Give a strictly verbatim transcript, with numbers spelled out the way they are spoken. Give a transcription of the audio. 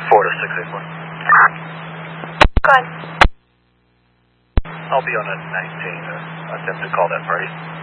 four to six eight four. Go ahead. I'll be on at nineteen. Uh, attempt to call that party.